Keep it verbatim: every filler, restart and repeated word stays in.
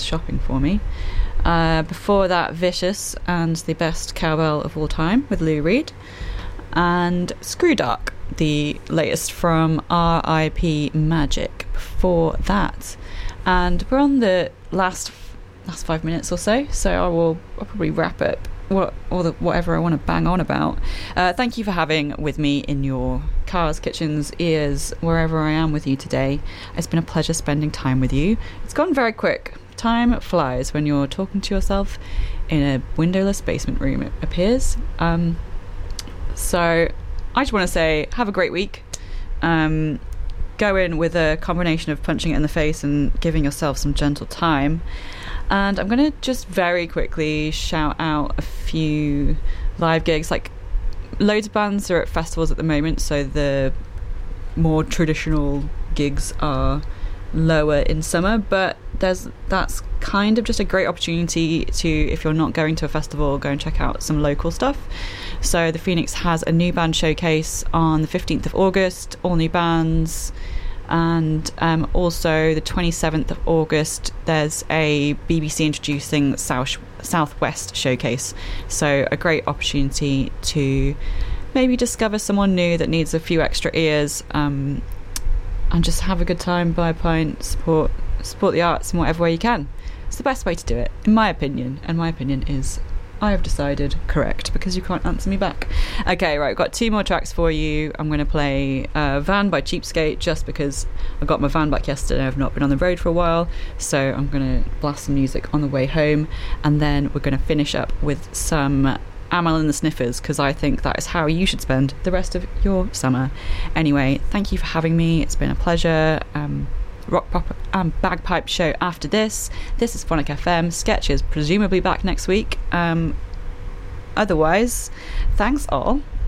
shopping for me. Uh, before that, Vicious and the Best Cowbell of All Time with Lou Reed. And Screwdark, the latest from R I P Magic before that. And we're on the last last five minutes or so, so I will I'll probably wrap up what or the, whatever I want to bang on about. Uh, thank you for having with me in your cars, kitchens, ears, wherever I am with you today. It's been a pleasure spending time with you. It's gone very quick. Time flies when you're talking to yourself in a windowless basement room, it appears. Um, so I just want to say, have a great week. Um, go in with a combination of punching it in the face and giving yourself some gentle time. And I'm going to just very quickly shout out a few live gigs. Like, loads of bands are at festivals at the moment, so the more traditional gigs are lower in summer, but there's that's kind of just a great opportunity to, if you're not going to a festival, go and check out some local stuff. So the Phoenix has a new band showcase on the fifteenth of August, all new bands. And um, also the twenty-seventh of August, there's a B B C introducing South Southwest showcase. So a great opportunity to maybe discover someone new that needs a few extra ears, um, and just have a good time, buy a pint, support support the arts in whatever way you can. It's the best way to do it, in my opinion. And my opinion is, I have decided correct, because you can't answer me back. Okay, right, I've got two more tracks for you. I'm going to play uh, Van by Cheapskate, just because I got my van back yesterday. I've not been on the road for a while, so I'm going to blast some music on the way home. And then we're going to finish up with some Amyl and the Sniffers, because I think that is how you should spend the rest of your summer. Anyway, thank you for having me. It's been a pleasure. Um, rock, pop and bagpipe show after this. This is Phonic F M. Sketch is presumably back next week. Um, otherwise, thanks all.